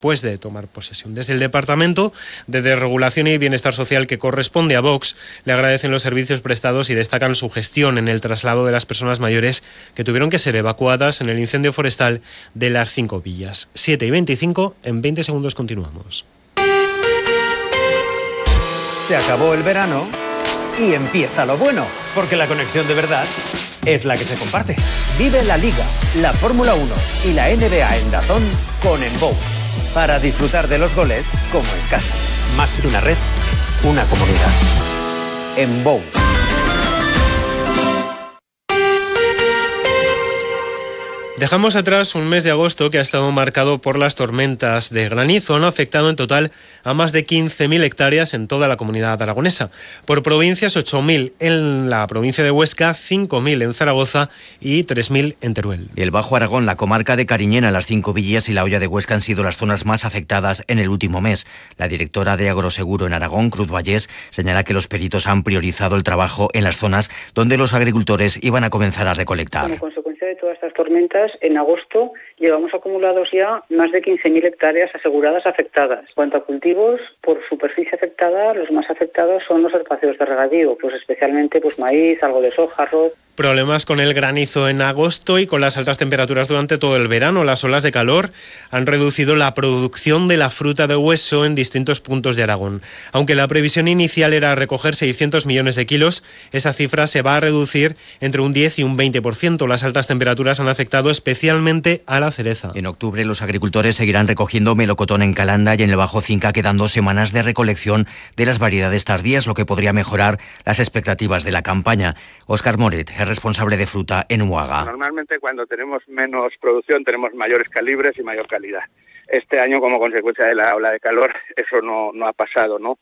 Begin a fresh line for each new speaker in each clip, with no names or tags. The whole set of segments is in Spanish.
pues de tomar posesión. Desde el Departamento de Desregulación y Bienestar Social, que corresponde a Vox, le agradecen los servicios prestados y destacan su gestión en el traslado de las personas mayores que tuvieron que ser evacuadas en el incendio forestal de las 5 villas. 7:25, en 20 segundos continuamos.
Se acabó el verano y empieza lo bueno.
Porque la conexión de verdad es la que se comparte.
Vive la Liga, la Fórmula 1 y la NBA en DAZN con Enbow. Para disfrutar de los goles como en casa.
Más que una red, una comunidad.
Enbow.
Dejamos atrás un mes de agosto que ha estado marcado por las tormentas de granizo. Han afectado en total a más de 15.000 hectáreas en toda la comunidad aragonesa. Por provincias, 8.000 en la provincia de Huesca, 5.000 en Zaragoza y 3.000 en Teruel.
El Bajo Aragón, la comarca de Cariñena, las 5 villas y la Hoya de Huesca han sido las zonas más afectadas en el último mes. La directora de Agroseguro en Aragón, Cruz Vallés, señala que los peritos han priorizado el trabajo en las zonas donde los agricultores iban a comenzar a recolectar.
Como consecuencia de todas estas tormentas, en agosto llevamos acumulados ya más de 15.000 hectáreas aseguradas afectadas. En cuanto a cultivos, por superficie afectada, los más afectados son los espacios de regadío, pues especialmente maíz, algo de soja, arroz.
Problemas con el granizo en agosto y con las altas temperaturas durante todo el verano. Las olas de calor han reducido la producción de la fruta de hueso en distintos puntos de Aragón. Aunque la previsión inicial era recoger 600 millones de kilos, esa cifra se va a reducir entre un 10 y un 20%. Las altas temperaturas han afectado especialmente a la cereza.
En octubre los agricultores seguirán recogiendo melocotón en Calanda y en el Bajo Cinca, quedando semanas de recolección de las variedades tardías, lo que podría mejorar las expectativas de la campaña. Óscar Moret es responsable de fruta en Huaga.
Normalmente cuando tenemos menos producción tenemos mayores calibres y mayor calidad. Este año, como consecuencia de la ola de calor, eso no ha pasado, ¿no?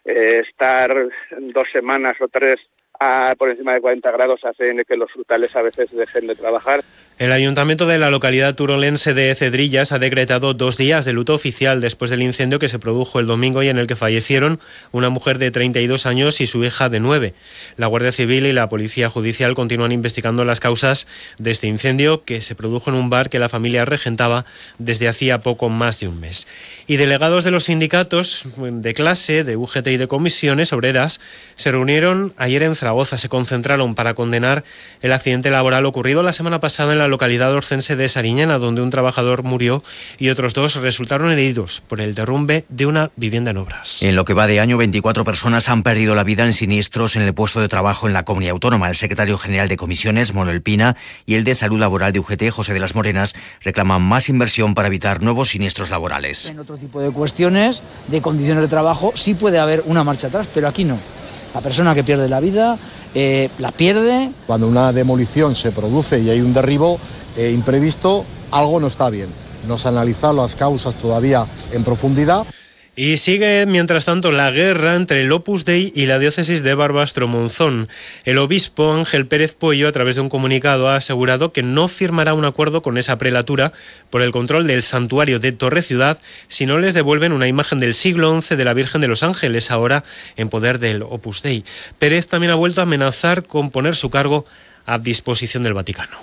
Estar 2 semanas o 3 por encima de 40 grados hace que los frutales a veces dejen de trabajar.
El ayuntamiento de la localidad turolense de Cedrillas ha decretado 2 días de luto oficial después del incendio que se produjo el domingo y en el que fallecieron una mujer de 32 años y su hija de 9. La Guardia Civil y la Policía Judicial continúan investigando las causas de este incendio que se produjo en un bar que la familia regentaba desde hacía poco más de un mes. Y delegados de los sindicatos de clase, de UGT y de comisiones obreras se reunieron ayer en Zaragoza. Se concentraron para condenar el accidente laboral ocurrido la semana pasada en la localidad orcense de Sariñena, donde un trabajador murió y otros 2 resultaron heridos por el derrumbe de una vivienda en obras.
En lo que va de año, 24 personas han perdido la vida en siniestros en el puesto de trabajo en la comunidad autónoma. El secretario general de comisiones, Manuel Pina, y el de salud laboral de UGT, José de las Morenas, reclaman más inversión para evitar nuevos siniestros laborales.
En otro tipo de cuestiones, de condiciones de trabajo, sí puede haber una marcha atrás, pero aquí no. La persona que pierde la vida la pierde.
Cuando una demolición se produce y hay un derribo imprevisto, algo no está bien. No se han analizado las causas todavía en profundidad.
Y sigue, mientras tanto, la guerra entre el Opus Dei y la diócesis de Barbastro-Monzón. El obispo Ángel Pérez Puello, a través de un comunicado, ha asegurado que no firmará un acuerdo con esa prelatura por el control del santuario de Torreciudad si no les devuelven una imagen del siglo XI de la Virgen de los Ángeles, ahora en poder del Opus Dei. Pérez también ha vuelto a amenazar con poner su cargo a disposición del Vaticano.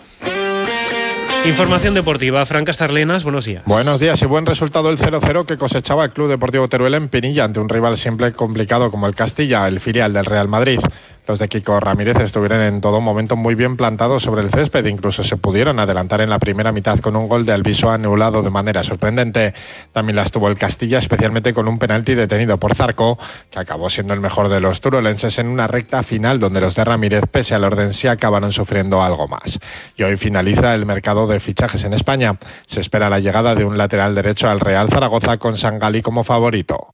Información deportiva. Fran Castarlenas, buenos días.
Buenos días y buen resultado el 0-0 que cosechaba el Club Deportivo Teruel en Pinilla ante un rival siempre complicado como el Castilla, el filial del Real Madrid. Los de Kiko Ramírez estuvieron en todo momento muy bien plantados sobre el césped, incluso se pudieron adelantar en la primera mitad con un gol de Alviso anulado de manera sorprendente. También las tuvo el Castilla, especialmente con un penalti detenido por Zarco, que acabó siendo el mejor de los turolenses en una recta final donde los de Ramírez, pese al orden, sí acabaron sufriendo algo más. Y hoy finaliza el mercado de fichajes en España. Se espera la llegada de un lateral derecho al Real Zaragoza con Sangali como favorito.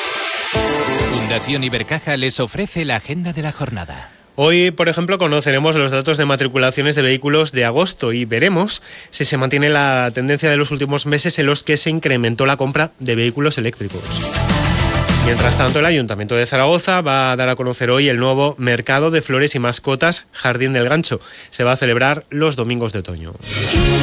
Fundación Ibercaja les ofrece la agenda de la jornada.
Hoy, por ejemplo, conoceremos los datos de matriculaciones de vehículos de agosto y veremos si se mantiene la tendencia de los últimos meses en los que se incrementó la compra de vehículos eléctricos. Mientras tanto, el Ayuntamiento de Zaragoza va a dar a conocer hoy el nuevo mercado de flores y mascotas Jardín del Gancho. Se va a celebrar los domingos de otoño.